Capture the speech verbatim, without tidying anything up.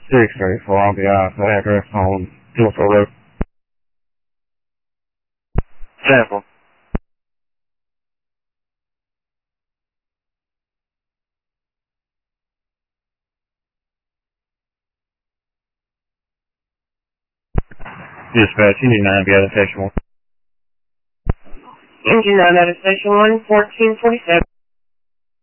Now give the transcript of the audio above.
six three four, I'll be out. The address on Hillsborough Road. Sample. Dispatch, you need nine, be out of station one. Engine nine out of station one, fourteen forty-seven.